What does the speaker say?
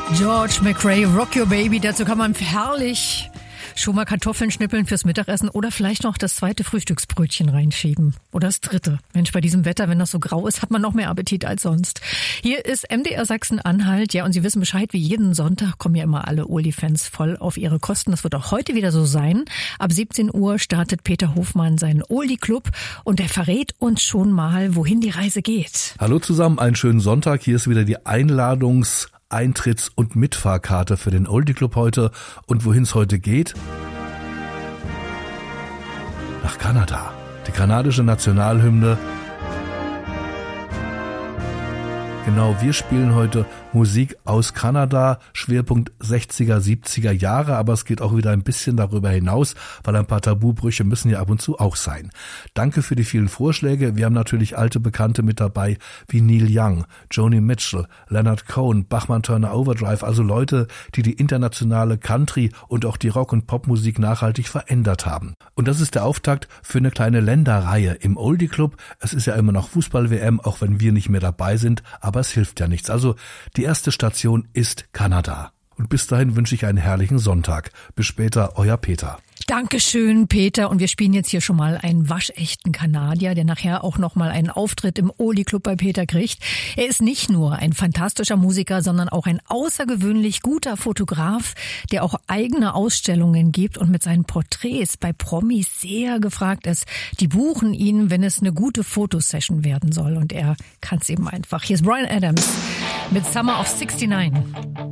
George McRae, Rock Your Baby. Dazu kann man herrlich schon mal Kartoffeln schnippeln fürs Mittagessen oder vielleicht noch das zweite Frühstücksbrötchen reinschieben. Oder das dritte. Mensch, bei diesem Wetter, wenn das so grau ist, hat man noch mehr Appetit als sonst. Hier ist MDR Sachsen-Anhalt. Ja, und Sie wissen Bescheid, wie jeden Sonntag kommen ja immer alle Oldie-Fans voll auf ihre Kosten. Das wird auch heute wieder so sein. Ab 17 Uhr startet Peter Hofmann seinen Oldie-Club und er verrät uns schon mal, wohin die Reise geht. Hallo zusammen, einen schönen Sonntag. Hier ist wieder die Eintritts- und Mitfahrkarte für den Oldie Club heute. Und wohin es heute geht? Nach Kanada. Die kanadische Nationalhymne. Genau, wir spielen heute Musik aus Kanada, Schwerpunkt 60er, 70er Jahre, aber es geht auch wieder ein bisschen darüber hinaus, weil ein paar Tabubrüche müssen ja ab und zu auch sein. Danke für die vielen Vorschläge. Wir haben natürlich alte Bekannte mit dabei, wie Neil Young, Joni Mitchell, Leonard Cohen, Bachman Turner Overdrive, also Leute, die die internationale Country und auch die Rock- und Popmusik nachhaltig verändert haben. Und das ist der Auftakt für eine kleine Länderreihe im Oldie Club. Es ist ja immer noch Fußball-WM, auch wenn wir nicht mehr dabei sind, aber es hilft ja nichts. Also die erste Station ist Kanada. Und bis dahin wünsche ich einen herrlichen Sonntag. Bis später, euer Peter. Dankeschön, Peter. Und wir spielen jetzt hier schon mal einen waschechten Kanadier, der nachher auch noch mal einen Auftritt im Oldie Club bei Peter kriegt. Er ist nicht nur ein fantastischer Musiker, sondern auch ein außergewöhnlich guter Fotograf, der auch eigene Ausstellungen gibt und mit seinen Porträts bei Promis sehr gefragt ist. Die buchen ihn, wenn es eine gute Fotosession werden soll. Und er kann es eben einfach. Hier ist Bryan Adams mit Summer of '69.